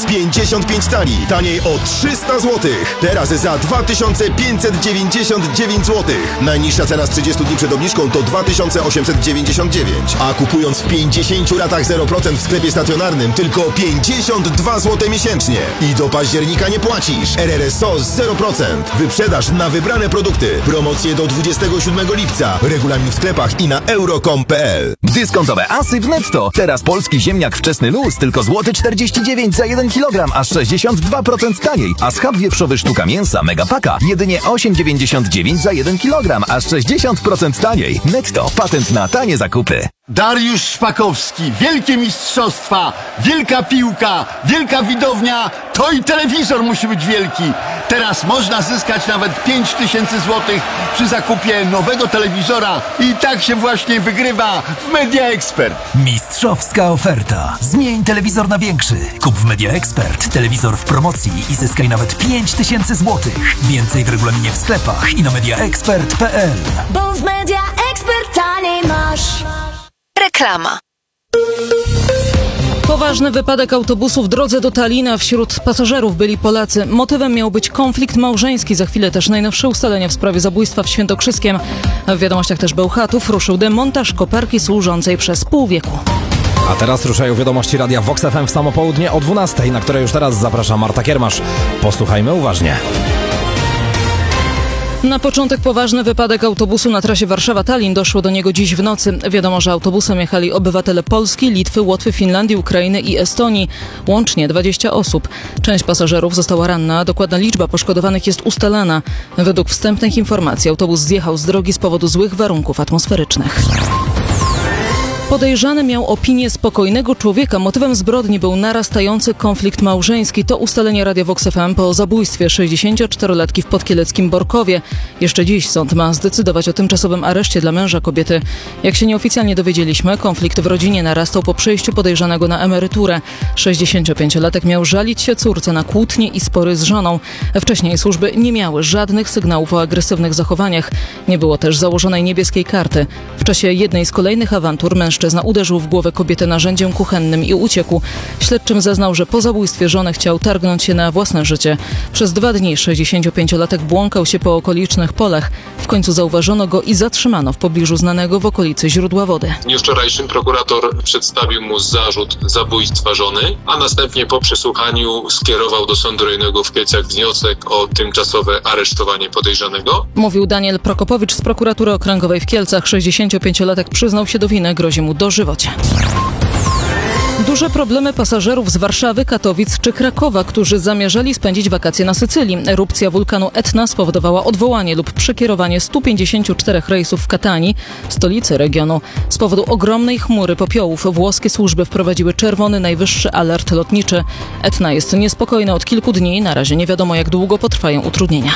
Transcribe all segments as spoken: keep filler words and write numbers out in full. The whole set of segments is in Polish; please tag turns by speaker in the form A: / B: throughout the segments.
A: pięćdziesiąt pięć cali, taniej o trzysta złotych. Teraz za dwa tysiące pięćset dziewięćdziesiąt dziewięć złotych. Najniższa cena z trzydziestu dni przed obniżką to dwa tysiące osiemset dziewięćdziesiąt dziewięć. A kupując w pięćdziesięciu ratach zero procent w sklepie stacjonarnym tylko pięćdziesiąt dwa złote miesięcznie. I do października nie płacisz. R R S O z zero procent. Wyprzedaż na wybrane produkty. Promocje do dwudziestego siódmego lipca. Regulamin w sklepach i na euro kropka com kropka p l.
B: Dyskontowe asy w Netto. Teraz polski ziemniak wczesny luz tylko złoty czterdzieści dziewięć za jeden kilogram, aż sześćdziesiąt dwa procent taniej. A schab wieprzowy sztuka mięsa Megapaka jedynie osiem dziewięćdziesiąt dziewięć za jeden kilogram, aż sześćdziesiąt procent taniej. Netto. Patent na tanie zakupy.
C: Dariusz Szpakowski, wielkie mistrzostwa, wielka piłka, wielka widownia, to i telewizor musi być wielki. Teraz można zyskać nawet pięć tysięcy złotych przy zakupie nowego telewizora i tak się właśnie wygrywa w Media Expert.
D: Mistrzowska oferta. Zmień telewizor na większy. Kup w Media Expert telewizor w promocji i zyskaj nawet pięć tysięcy złotych. Więcej w regulaminie w sklepach i na media expert kropka p l.
E: Bo w Media Expert taniej masz. Reklama.
F: Poważny wypadek autobusu w drodze do Talina. Wśród pasażerów byli Polacy. Motywem miał być konflikt małżeński. Za chwilę też najnowsze ustalenia w sprawie zabójstwa w Świętokrzyskiem. W wiadomościach też Bełchatów ruszył demontaż koparki służącej przez pół wieku.
G: A teraz ruszają wiadomości Radia Vox F M w samo południe o dwunastej, na które już teraz zaprasza Marta Kiermasz. Posłuchajmy uważnie.
F: Na początek poważny wypadek autobusu na trasie Warszawa-Tallin. Doszło do niego dziś w nocy. Wiadomo, że autobusem jechali obywatele Polski, Litwy, Łotwy, Finlandii, Ukrainy i Estonii. Łącznie dwadzieścia osób. Część pasażerów została ranna. Dokładna liczba poszkodowanych jest ustalana. Według wstępnych informacji autobus zjechał z drogi z powodu złych warunków atmosferycznych. Podejrzany miał opinię spokojnego człowieka. Motywem zbrodni był narastający konflikt małżeński. To ustalenie Radia Vox F M po zabójstwie sześćdziesięcioczterolatki w podkieleckim Borkowie. Jeszcze dziś sąd ma zdecydować o tymczasowym areszcie dla męża kobiety. Jak się nieoficjalnie dowiedzieliśmy, konflikt w rodzinie narastał po przejściu podejrzanego na emeryturę. sześćdziesięciopięciolatek miał żalić się córce na kłótnie i spory z żoną. Wcześniej służby nie miały żadnych sygnałów o agresywnych zachowaniach. Nie było też założonej niebieskiej karty. W czasie jednej z kolejnych awantur mężczyzna Mężczyzna uderzył w głowę kobietę narzędziem kuchennym i uciekł. Śledczym zeznał, że po zabójstwie żony chciał targnąć się na własne życie. Przez dwa dni sześćdziesięciopięciolatek błąkał się po okolicznych polach. W końcu zauważono go i zatrzymano w pobliżu znanego w okolicy źródła wody.
H: W dniu wczorajszym prokurator przedstawił mu zarzut zabójstwa żony, a następnie po przesłuchaniu skierował do Sądu Rejonowego w Kielcach wniosek o tymczasowe aresztowanie podejrzanego.
F: Mówił Daniel Prokopowicz z prokuratury okręgowej w Kielcach. sześćdziesięciopięciolatek przyznał się do winy, grozi mu dożywocie. Duże problemy pasażerów z Warszawy, Katowic czy Krakowa, którzy zamierzali spędzić wakacje na Sycylii. Erupcja wulkanu Etna spowodowała odwołanie lub przekierowanie stu pięćdziesięciu czterech rejsów w Katanii, stolicy regionu. Z powodu ogromnej chmury popiołów włoskie służby wprowadziły czerwony najwyższy alert lotniczy. Etna jest niespokojna od kilku dni. Na razie nie wiadomo, jak długo potrwają utrudnienia.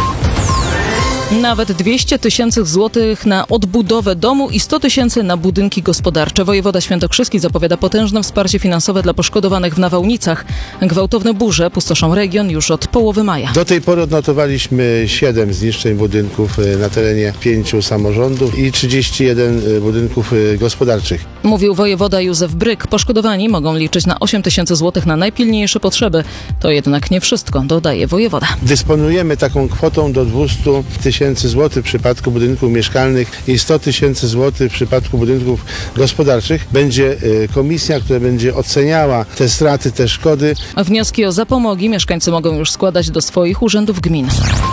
F: Nawet dwieście tysięcy złotych na odbudowę domu i sto tysięcy na budynki gospodarcze. Wojewoda świętokrzyski zapowiada potężne wsparcie finansowe dla poszkodowanych w nawałnicach. Gwałtowne burze pustoszą region już od połowy maja.
I: Do tej pory odnotowaliśmy siedem zniszczeń budynków na terenie pięciu samorządów i trzydzieści jeden budynków gospodarczych.
F: Mówił wojewoda Józef Bryk. Poszkodowani mogą liczyć na osiem tysięcy złotych na najpilniejsze potrzeby. To jednak nie wszystko, dodaje wojewoda.
I: Dysponujemy taką kwotą do dwieście tysięcy złotych w przypadku budynków mieszkalnych i sto tysięcy złotych w przypadku budynków gospodarczych. Będzie komisja, która będzie oceniała te straty, te szkody.
F: Wnioski o zapomogi mieszkańcy mogą już składać do swoich urzędów gmin.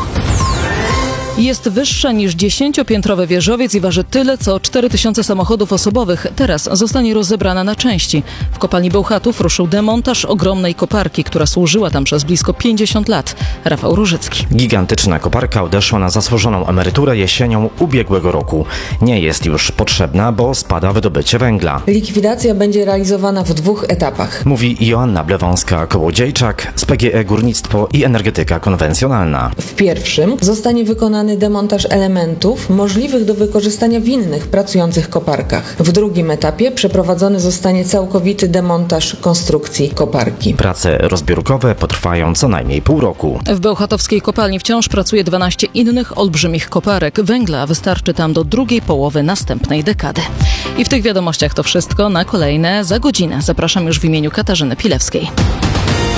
F: Jest wyższa niż dziesięciopiętrowy wieżowiec i waży tyle, co cztery tysiące samochodów osobowych. Teraz zostanie rozebrana na części. W kopalni Bełchatów ruszył demontaż ogromnej koparki, która służyła tam przez blisko pięćdziesiąt lat. Rafał Różycki.
J: Gigantyczna koparka odeszła na zasłużoną emeryturę jesienią ubiegłego roku. Nie jest już potrzebna, bo spada wydobycie węgla.
K: Likwidacja będzie realizowana w dwóch etapach.
J: Mówi Joanna Blewąska-Kołodziejczak z P G E Górnictwo i Energetyka Konwencjonalna.
K: W pierwszym zostanie wykonany demontaż elementów możliwych do wykorzystania w innych pracujących koparkach. W drugim etapie przeprowadzony zostanie całkowity demontaż konstrukcji koparki.
J: Prace rozbiórkowe potrwają co najmniej pół roku.
F: W bełchatowskiej kopalni wciąż pracuje dwanaście innych olbrzymich koparek. Węgla wystarczy tam do drugiej połowy następnej dekady. I w tych wiadomościach to wszystko. Na kolejne za godzinę. Zapraszam już w imieniu Katarzyny Pilewskiej.